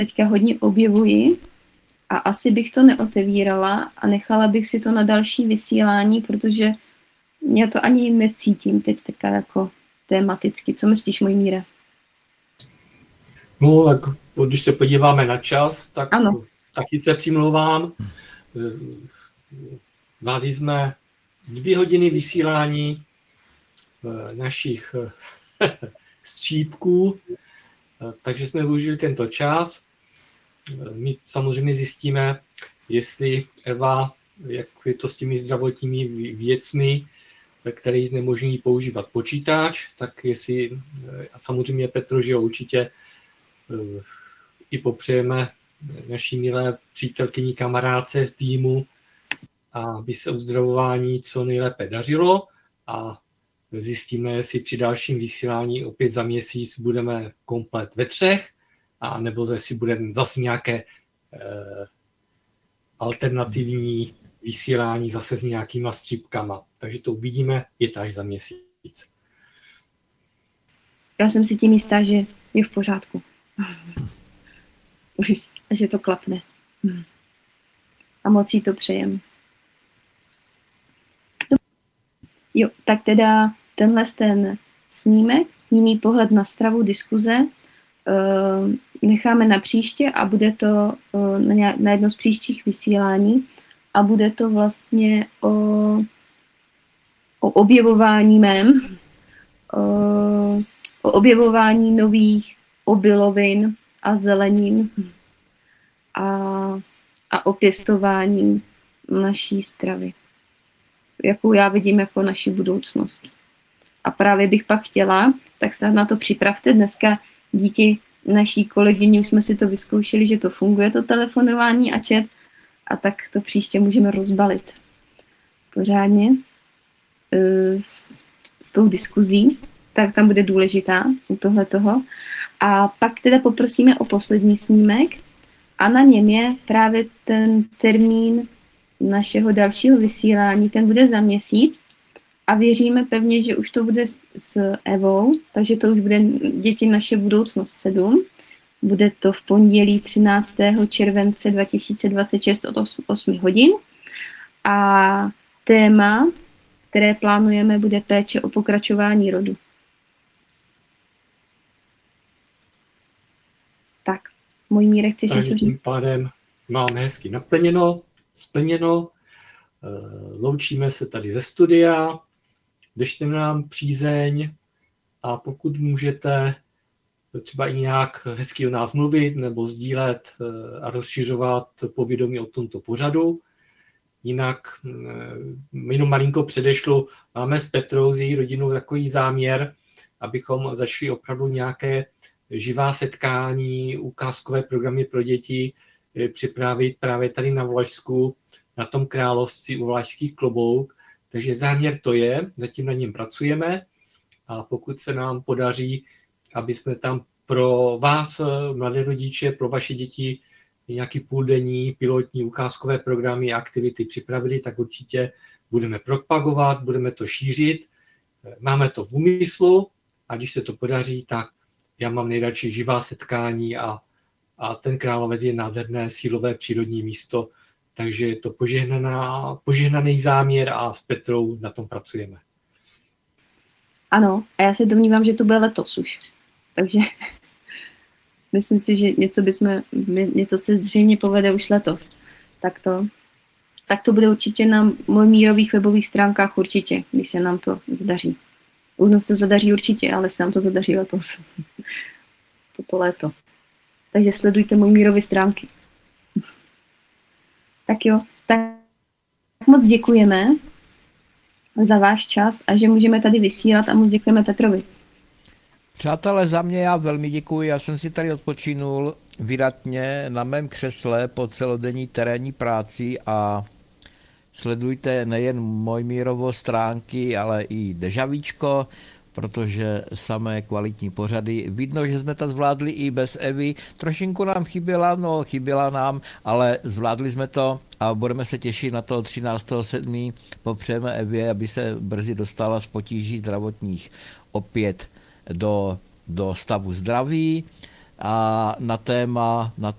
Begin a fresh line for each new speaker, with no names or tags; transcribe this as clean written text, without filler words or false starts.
teďka hodně objevuji a asi bych to neotevírala a nechala bych si to na další vysílání, protože já to ani necítím teď teďka jako tematicky. Co myslíš, Mojmíre?
No, tak když se podíváme na čas, tak
Ano.
taky se přimlouvám. Dali jsme 2 hodiny vysílání našich střípků, takže jsme využili tento čas. My samozřejmě zjistíme, jestli Eva, jak je to s těmi zdravotními věcmi, které znemožňují používat počítač, tak jestli, a samozřejmě Petro, že určitě i popřejeme naší milé přítelkyni, kamarádce v týmu, aby se uzdravování co nejlépe dařilo a zjistíme, jestli při dalším vysílání opět za měsíc budeme komplet ve 3, a nebo jestli bude zase nějaké alternativní vysílání zase s nějakýma střípkama. Takže to uvidíme, je to až za měsíc.
Já jsem si tím jistá, že je v pořádku. Že to klapne. A moc jí to přejem. Jo, tak teda tenhle ten snímek, jiný pohled na stravu, diskuze, necháme na příště a bude to na jedno z příštích vysílání a bude to vlastně o objevování mém, o objevování nových obilovin a zelenin a o pěstování naší stravy, jakou já vidím jako naši budoucnost. A právě bych pak chtěla, tak se na to připravte. Dneska díky naší kolegyni už jsme si to vyzkoušeli, že to funguje, to telefonování a chat, a tak to příště můžeme rozbalit pořádně s tou diskuzí, tak tam bude důležitá u tohletoho. A pak teda poprosíme o poslední snímek a na něm je právě ten termín našeho dalšího vysílání, ten bude za měsíc a věříme pevně, že už to bude s Evou, takže to už bude Děti naše budoucnost 7. Bude to v pondělí 13. července 2026 od 8 hodin a téma, které plánujeme, bude péče o pokračování rodu. Tak, Mojmíre, chceš něco říct?
Tím pádem máme hezky naplněno, splněno, loučíme se tady ze studia, držte nám přízeň a pokud můžete třeba i nějak hezky o nás mluvit nebo sdílet a rozšiřovat povědomí o tomto pořadu. Jinak jenom malinko předešlu, máme s Petrou, s její rodinou takový záměr, abychom začali opravdu nějaké živá setkání, ukázkové programy pro děti připravit právě tady na Valašsku, na tom království u Valašských klobouk. Takže záměr to je, zatím na něm pracujeme a pokud se nám podaří, aby jsme tam pro vás, mladé rodiče, pro vaše děti nějaký půldenní pilotní ukázkové programy a aktivity připravili, tak určitě budeme propagovat, budeme to šířit. Máme to v úmyslu a když se to podaří, tak já mám nejradši živá setkání a ten Královec je nádherné sílové přírodní místo, takže je to požehnaný záměr a s Petrou na tom pracujeme.
Ano, a já se domnívám, že to bude letos už. Takže myslím si, že něco se zřejmě povede už letos. Tak to bude určitě na Mojmírových webových stránkách určitě, když se nám to zadaří. Už se to zadaří určitě, ale se nám to zadaří letos. Toto léto. Takže sledujte Mojmírovy stránky. Tak jo, tak moc děkujeme za váš čas a že můžeme tady vysílat a moc děkujeme Petrovi.
Přátelé, za mě já velmi děkuji, já jsem si tady odpočinul vydatně na mém křesle po celodenní terénní práci a sledujte nejen Mojmírovo stránky, ale i Dežavíčko, protože samé kvalitní pořady. Vidno, že jsme to zvládli i bez Evy. Trošinku nám chyběla nám, ale zvládli jsme to a budeme se těšit na to 13.7. Popřejeme Evě, aby se brzy dostala z potíží zdravotních opět do stavu zdraví a na